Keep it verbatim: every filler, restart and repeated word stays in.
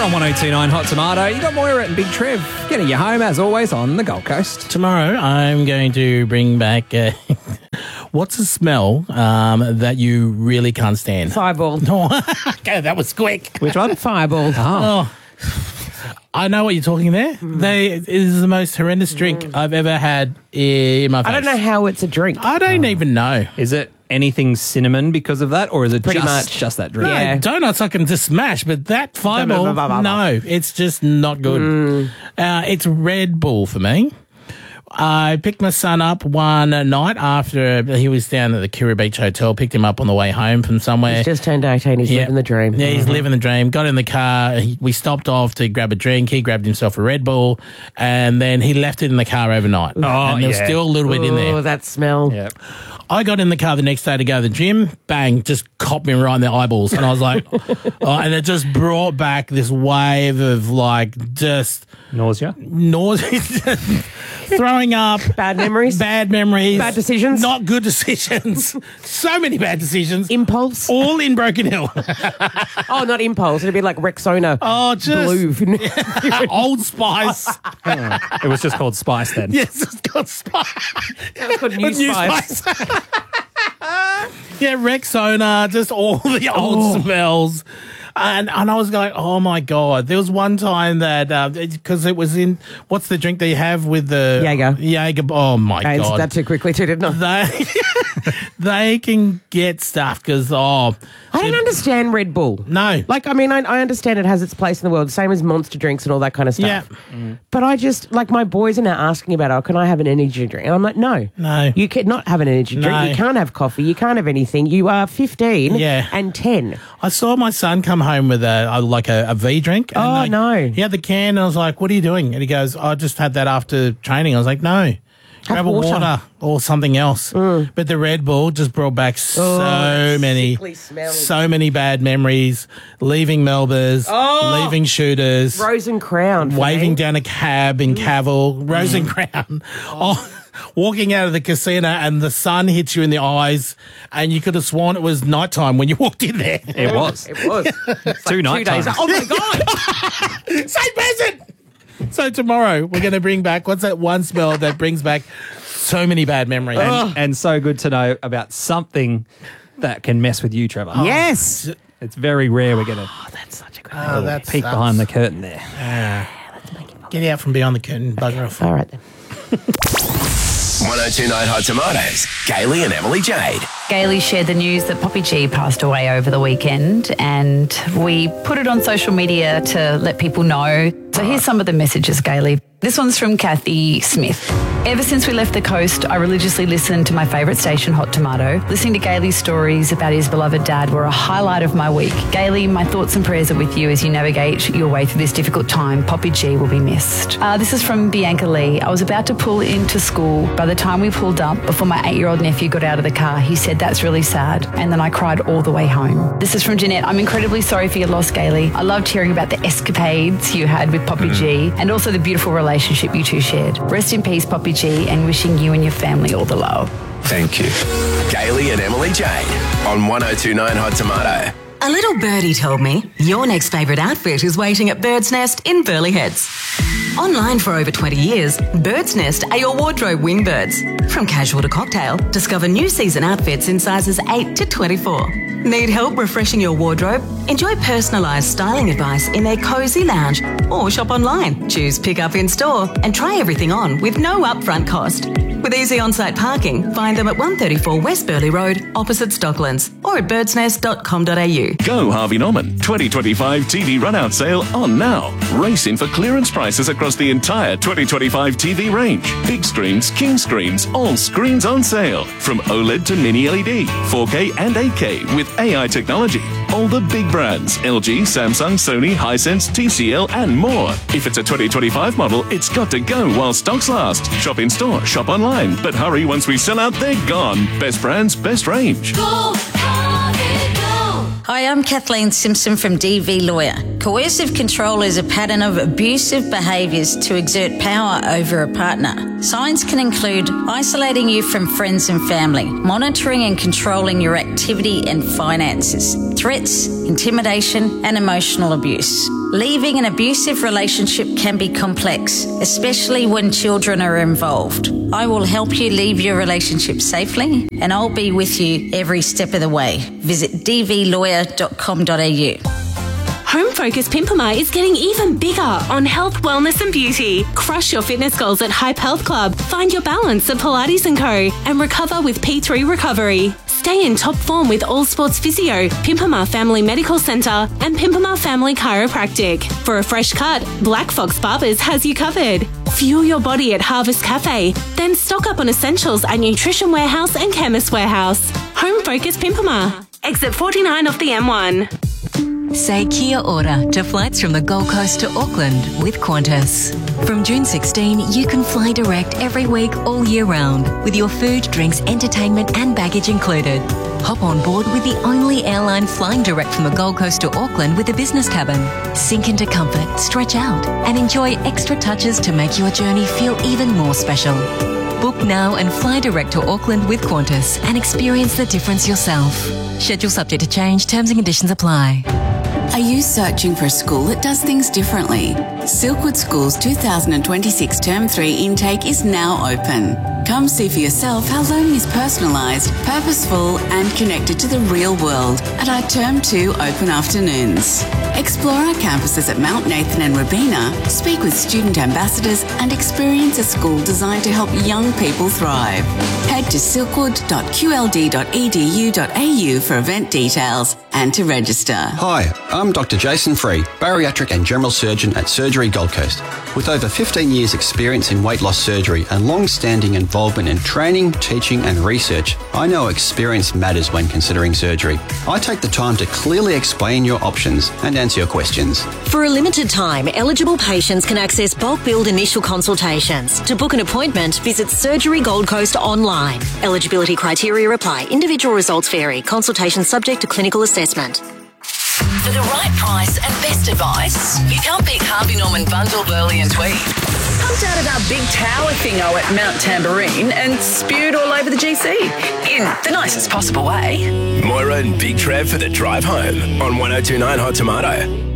on one oh two point nine Hot Tomato. You got Moira and Big Trev getting you home, as always, on the Gold Coast. Tomorrow, I'm going to bring back... Uh, what's a smell um, that you really can't stand? Fireball. No, okay, that was quick. Which one? Fireball. Oh. I know what you're talking there. Mm. They, it is the most horrendous drink mm. I've ever had in my face. I don't know how it's a drink. I don't oh. even know. Is it anything cinnamon because of that, or is it Pretty just, much. just that drink? No, Yeah. donuts I can just smash, but that Fireball, no, it's just not good. Mm. Uh, it's Red Bull for me. I picked my son up one night after he was down at the Kira Beach Hotel, picked him up on the way home from somewhere. He's just turned eighteen, he's yeah. living the dream. Yeah, he's mm-hmm. living the dream. Got in the car, he, we stopped off to grab a drink, he grabbed himself a Red Bull, and then he left it in the car overnight. Oh, and there was yeah. still a little bit in there. Oh, that smell. Yeah. I got in the car the next day to go to the gym, bang, just copped me right in the eyeballs. And I was like, oh, and it just brought back this wave of like just... Nausea? Nausea. Throwing up. Bad memories. Bad memories. Bad decisions. Not good decisions. So many bad decisions. Impulse. All in Broken Hill. Oh, not impulse. It'd be like Rexona. Oh, just... Blue. Old Spice. It was just called Spice then. Yes, it's called Spice. It was called New, New Spice. Spice. Yeah, Rexona, just all the old Oh. smells. And and I was like, oh, my God. There was one time that, because uh, it was in, what's the drink that you have with the... Jaeger. Jaeger. Oh, my I answered God. that too quickly too, didn't I? They, they can get stuff because, oh... I don't understand Red Bull. No. Like, I mean, I, I understand it has its place in the world, same as Monster drinks and all that kind of stuff. Yeah. Mm. But I just, like, my boys are now asking about, oh, can I have an energy drink? And I'm like, no. No. You cannot have an energy drink. No. You can't have coffee. You can't have anything. You are fifteen Yeah. and ten. I saw my son come home with a, a like a, a V drink. And Oh, like, no. He had the can and I was like, what are you doing? And he goes, I just had that after training. I was like, no. Grab a water. water or something else. Mm. But the Red Bull just brought back so Oh, many, sickly smells. so many bad memories. Leaving Melba's, Oh. leaving Shooters, Rose and Crown. for waving me. down a cab in Cavill, Rose and Crown. Oh. Walking out of the casino and the sun hits you in the eyes and you could have sworn it was nighttime when you walked in there. It was. It was. It's Two night two days. times. Oh, my God. Same person. So tomorrow we're going to bring back, what's that one smell that brings back so many bad memories? And, and so good to know about something that can mess with you, Trevor. Yes. It's very rare we're going to Oh, that's such a good Oh, that peek sucks. behind the curtain there. Get out from behind the curtain, bugger off. All right, then. one oh two point nine Hot Tomatoes, Kaylee and Emily Jade. Gailey shared the news that Poppy G passed away over the weekend, and we put it on social media to let people know. So here's some of the messages, Gailey. This one's from Kathy Smith. Ever since we left the coast, I religiously listened to my favourite station, Hot Tomato. Listening to Gailey's stories about his beloved dad were a highlight of my week. Gailey, my thoughts and prayers are with you as you navigate your way through this difficult time. Poppy G will be missed. Uh, this is from Bianca Lee. I was about to pull into school. By the time we pulled up, before my eight-year-old nephew got out of the car, he said, that's really sad. And then I cried all the way home. This is from Jeanette. I'm incredibly sorry for your loss, Gailey. I loved hearing about the escapades you had with Poppy G and also the beautiful relationship you two shared. Rest in peace, Poppy G, and wishing you and your family all the love. Thank you. Kaylee and Emily Jade on one oh two point nine Hot Tomato. A little birdie told me your next favourite outfit is waiting at Bird's Nest in Burleigh Heads. Online for over twenty years, Bird's Nest are your wardrobe wingbirds. From casual to cocktail, discover new season outfits in sizes eight to twenty-four. Need help refreshing your wardrobe? Enjoy personalised styling advice in their cosy lounge or shop online. Choose pick up in store and try everything on with no upfront cost. With easy on-site parking, find them at one thirty-four West Burleigh Road, opposite Stocklands, or at birds nest dot com dot a u. Go Harvey Norman twenty twenty-five T V run-out sale on now. Race in for clearance prices across the entire twenty twenty-five T V range. Big screens, king screens, all screens on sale. From OLED to mini L E D, four K and eight K with A I technology. All the big brands, L G, Samsung, Sony, Hisense, T C L and more. If it's a twenty twenty-five model, it's got to go while stocks last. Shop in store, shop online. But hurry, once we sell out, they're gone. Best brands, best range. Go, Harvey, go. Hi, I'm Kathleen Simpson from D V Lawyer. Coercive control is a pattern of abusive behaviours to exert power over a partner. Signs can include isolating you from friends and family, monitoring and controlling your activity and finances, threats, intimidation and emotional abuse. Leaving an abusive relationship can be complex, especially when children are involved. I will help you leave your relationship safely, and I'll be with you every step of the way. Visit d v lawyer dot com dot a u. Home Focus Pimpama is getting even bigger on health, wellness and beauty. Crush your fitness goals at Hype Health Club. Find your balance at Pilates and Co. And recover with P three Recovery. Stay in top form with All Sports Physio, Pimpama Family Medical Centre and Pimpama Family Chiropractic. For a fresh cut, Black Fox Barbers has you covered. Fuel your body at Harvest Cafe. Then stock up on essentials at Nutrition Warehouse and Chemist Warehouse. Home Focus Pimpama. Exit forty-nine off the M one. Say kia ora to flights from the Gold Coast to Auckland with Qantas. From June sixteenth, you can fly direct every week all year round with your food, drinks, entertainment and baggage included. Hop on board with the only airline flying direct from the Gold Coast to Auckland with a business cabin. Sink into comfort, stretch out and enjoy extra touches to make your journey feel even more special. Book now and fly direct to Auckland with Qantas and experience the difference yourself. Schedule subject to change, terms and conditions apply. Are you searching for a school that does things differently? Silkwood School's two thousand twenty-six Term three intake is now open. Come see for yourself how learning is personalised, purposeful and connected to the real world at our Term two open afternoons. Explore our campuses at Mount Nathan and Robina, speak with student ambassadors and experience a school designed to help young people thrive. Head to silkwood dot q l d dot e d u dot a u for event details and to register. Hi, I'm Doctor Jason Free, bariatric and general surgeon at Surgery Gold Coast. With over fifteen years experience in weight loss surgery and long-standing involvement in training, teaching and research, I know experience matters when considering surgery. I take the time to clearly explain your options and answer your questions. For a limited time, eligible patients can access bulk billed initial consultations. To book an appointment, visit Surgery Gold Coast online. Eligibility criteria apply. Individual results vary. Consultation subject to clinical assessment. For the right price and best advice, you can't beat Harvey Norman Bundle, Burley and Tweed. Pumped out of our big tower thingo at Mount Tambourine and spewed all over the G C in the nicest possible way. Moira and Big Trev for the drive home on one oh two nine Hot Tomato.